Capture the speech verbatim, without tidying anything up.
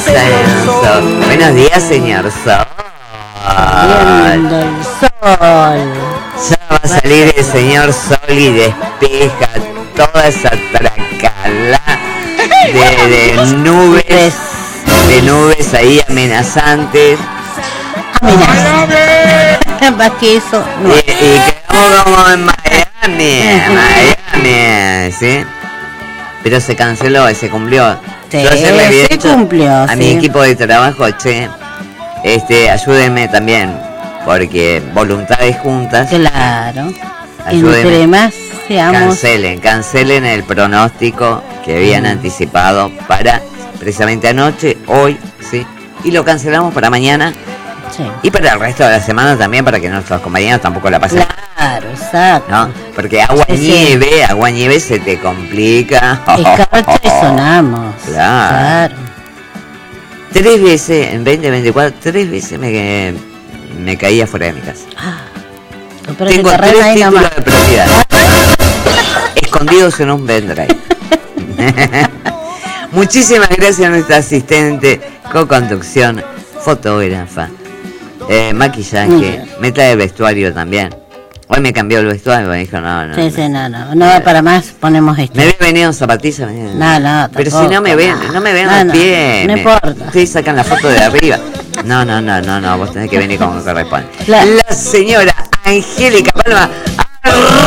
señor Sol. Buenos días, señor Sol. Viendo el sol. Ya va a salir el señor Sol y despeja toda esa tracalá de, de nubes, de nubes ahí amenazantes. Amenazantes. Más que eso. No. Y, y quedamos como en Miami, Miami, ¿sí? Pero se canceló y se cumplió. Sí, Yo ayer le había se dicho cumplió, a sí. mi equipo de trabajo, che, este, ayúdenme también, porque voluntades juntas. Claro. Ayúdenme. Entre más seamos. Cancelen, cancelen el pronóstico que habían mm. anticipado para precisamente anoche, hoy, sí, y lo cancelamos para mañana. Sí. Y para el resto de la semana también, para que nuestros compañeros tampoco la pasen. Claro, exacto. ¿No? Porque agua Sí, nieve, sí. agua nieve se te complica. Escarcha y sonamos. Claro. Claro. Tres veces, en veinte veinticuatro, tres veces me, me caí afuera de mi casa. Ah, Tengo tres ahí títulos nomás. de propiedad. Escondidos en un pendrive. Muchísimas gracias a nuestra asistente, co-conducción, fotógrafa, eh, maquillaje, meta de vestuario también. Hoy me cambió el vestuario, me dijo no, no. Sí, no. sí, no, no, no, para más ponemos esto. Me había venido en zapatillas. Me... No, no, pero tampoco, si no me ven, no, no me ven no, los no, pies. no me... importa. Ustedes sacan la foto de arriba. No, no, no, no, no, vos tenés que venir como corresponde. La, la señora Angélica Palma.